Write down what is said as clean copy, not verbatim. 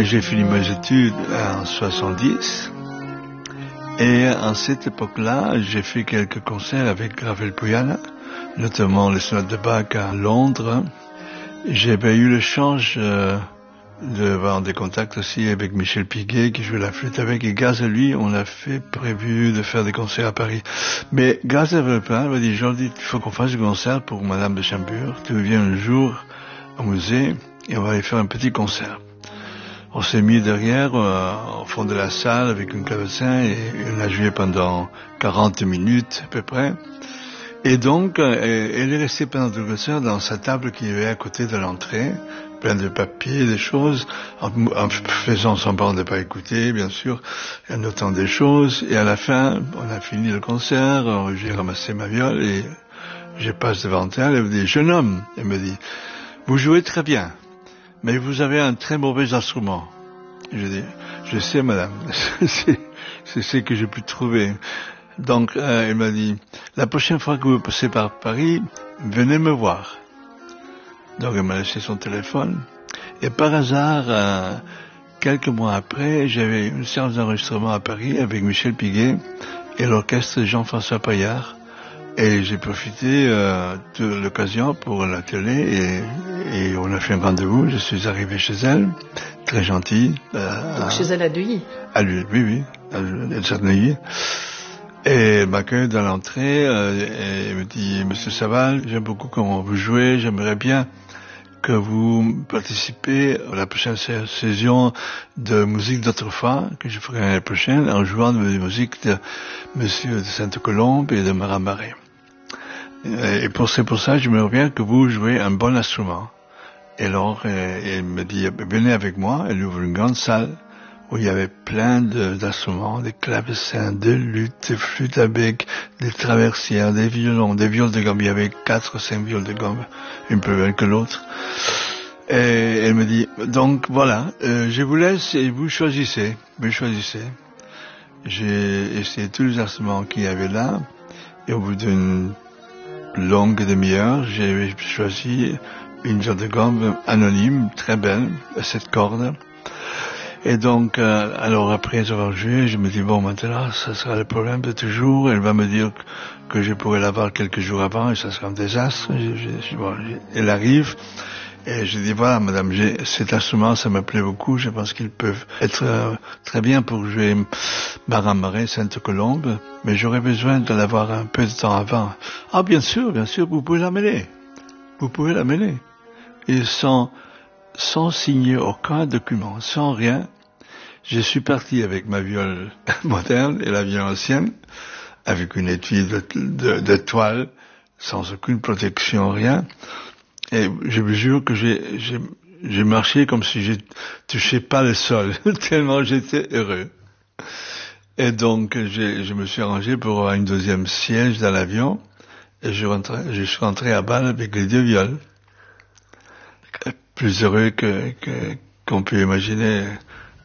j'ai fini mes études en 70. Et à cette époque-là, j'ai fait quelques concerts avec Ravel Puyana, notamment les sonates de Bach à Londres. J'avais eu le chance d'avoir des contacts aussi avec Michel Piguet, qui jouait la flûte avec, et grâce à lui, on a prévu de faire des concerts à Paris. Mais grâce à Ravel Puyana, il m'a dit, Jordi, il faut qu'on fasse un concert pour Madame de Chambure. Tu viens un jour au musée et on va aller faire un petit concert. On s'est mis derrière, au fond de la salle, avec un clavecin, et on a joué pendant 40 minutes, à peu près. Et donc, elle est restée pendant tout le concert dans sa table qui est à côté de l'entrée, plein de papiers, des choses, en faisant semblant de ne pas écouter, bien sûr, en notant des choses. Et à la fin, on a fini le concert, j'ai ramassé ma viole, et je passe devant elle me dit, jeune homme, elle me dit, vous jouez très bien. Mais vous avez un très mauvais instrument. Je dis, je sais, madame, c'est ce que j'ai pu trouver. Donc, elle m'a dit, la prochaine fois que vous passez par Paris, venez me voir. Donc, elle m'a laissé son téléphone. Et par hasard, quelques mois après, j'avais une séance d'enregistrement à Paris avec Michel Piguet et l'orchestre Jean-François Paillard. Et j'ai profité de l'occasion pour la télé et on a fait un rendez-vous. Je suis arrivé chez elle, très gentille. Donc chez elle à Neuilly. Oui, à Neuilly. Et elle m'accueille dans l'entrée et elle me dit, Monsieur Saval, j'aime beaucoup comment vous jouez, j'aimerais bien que vous participez à la prochaine saison de musique d'autrefois, que je ferai l'année prochaine, en jouant de la musique de Monsieur de Sainte-Colombe et de Marat Marais. Et c'est pour ça, j'aimerais bien que vous jouez un bon instrument. Et alors, elle me dit, venez avec moi, elle ouvre une grande salle où il y avait plein d'instruments, des clavecins, des luttes, des flûtes à bec, des traversières, des violons, des violes de gamme. Il y avait 4 ou 5 violes de gamme, une plus belle que l'autre. Et elle me dit, donc voilà, je vous laisse et vous choisissez. J'ai essayé tous les instruments qu'il y avait là, et au bout d'une longue demi-heure, j'ai choisi une viole de gamme anonyme, très belle, à 7 cordes. Et donc, alors après avoir joué, je me dis, bon, maintenant, ça sera le problème de toujours. Elle va me dire que je pourrais l'avoir quelques jours avant et ça sera un désastre. Elle arrive et je dis, voilà, madame, cet instrument, ça me plaît beaucoup. Je pense qu'ils peuvent être très bien pour jouer Marat Marais, Sainte-Colombe, mais j'aurais besoin de l'avoir un peu de temps avant. Ah, bien sûr, vous pouvez l'amener. Et sans signer aucun document, sans rien, je suis parti avec ma viole moderne et la viole ancienne, avec une étui de toile, sans aucune protection, rien. Et je vous jure que j'ai marché comme si je touchais pas le sol, tellement j'étais heureux. Et donc, je me suis arrangé pour avoir une deuxième siège dans l'avion, et je suis rentré à Bâle avec les 2 violes. Plus heureux qu'on peut imaginer